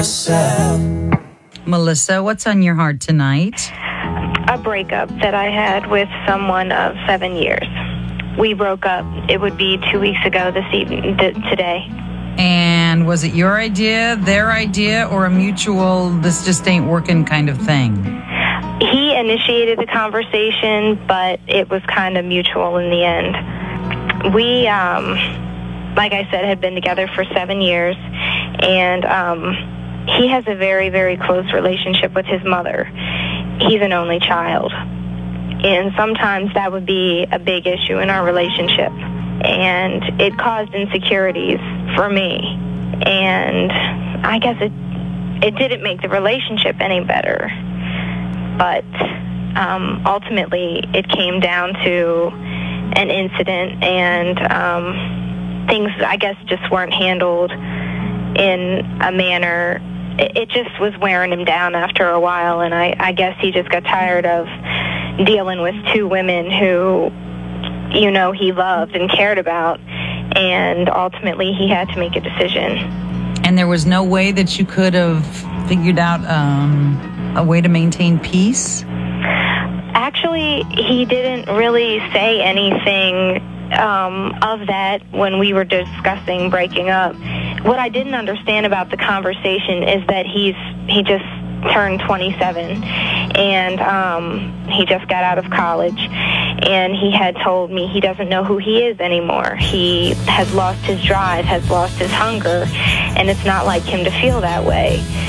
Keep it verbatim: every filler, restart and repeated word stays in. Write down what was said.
Melissa, what's on your heart tonight? A breakup that I had with someone of seven years. We broke up. It would be two weeks ago this evening, th- today. And was it your idea, their idea, or a mutual, this just ain't working kind of thing? He initiated the conversation, but it was kind of mutual in the end. We, um, like I said, had been together for seven years, and um, he has a very, very close relationship with his mother. He's an only child, and sometimes that would be a big issue in our relationship, and it caused insecurities for me, and I guess it it didn't make the relationship any better, but um, ultimately it came down to an incident, and um, things, I guess, just weren't handled in a manner. It, it just was wearing him down after a while, and I, I guess he just got tired of dealing with two women who, you know, he loved and cared about, and ultimately he had to make a decision. And there was no way that you could have figured out um, a way to maintain peace? Actually, he didn't really say anything um, of that when we were discussing breaking up. What I didn't understand about the conversation is that he's he just turned twenty-seven, and um, he just got out of college, and he had told me he doesn't know who he is anymore. He has lost his drive, has lost his hunger, and it's not like him to feel that way.